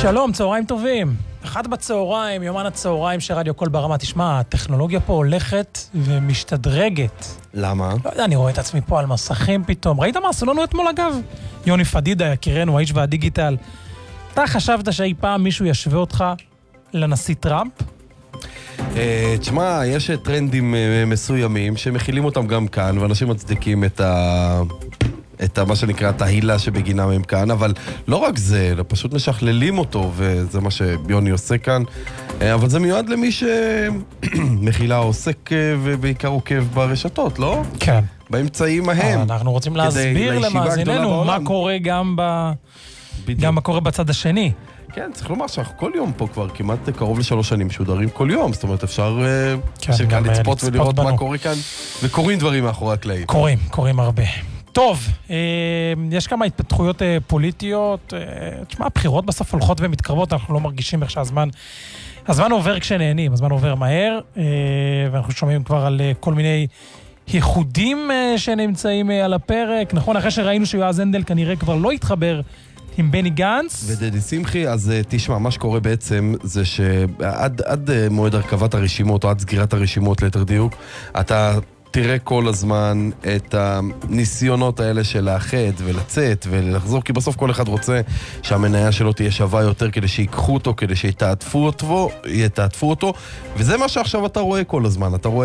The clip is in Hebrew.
שלום, צהריים טובים. 1 בצהריים, יומן הצהריים של רדיו קול ברמה. תשמע, הטכנולוגיה פה הולכת ומשתדרגת. למה? לא יודע, אני רואה את עצמי פה על מסכים פתאום. ראית מה עשו לנו אתמול אגב? יוני פדידה, יקירנו, האיש והדיגיטל. אתה חשבת שאי פעם מישהו ישווה אותך לנשיא טראמפ? תשמע, יש טרנדים מסוימים שמכילים אותם גם כאן, ואנשים מצדיקים את מה שנקרא התהילה שבגינם הם כאן, אבל לא רק זה, פשוט משכללים אותו, וזה מה שיוני עושה כאן, אבל זה מיועד למי שמכילה עוסק ובעיקר עוקב ברשתות, לא? כן. באמצעים ההם. אנחנו רוצים להסביר למאזיננו מה קורה גם מה קורה בצד השני. כן, צריך לומר שאנחנו כל יום פה כבר כמעט קרוב ל3 שנים משודרים כל יום, זאת אומרת אפשר כאן לצפות ולראות מה קורה כאן, וקורים דברים מאחורי הקלעים. קורים הרבה. טוב, יש כמה התפתחויות פוליטיות, תשמע, הבחירות בסוף הולכות ומתקרבות, אנחנו לא מרגישים איך שהזמן עובר כשנהנים, הזמן עובר מהר, ואנחנו שומעים כבר על כל מיני ייחודים שנמצאים על הפרק, נכון? אחרי שראינו שיועז הנדל כנראה כבר לא התחבר עם בני גנץ. ודדי שמחי, אז תשמע, מה שקורה בעצם זה שעד מועד הרכבת הרשימות, או עד סגירת הרשימות ליתר דיוק, אתה תראה כל הזמן את הניסיונות האלה של לאחד ולצאת ולחזור, כי בסוף כל אחד רוצה שהמניה שלו תהיה שווה יותר כדי שיקחו אותו, כדי שיתעטפו אותו, וזה מה שעכשיו אתה רואה כל הזמן, אתה רואה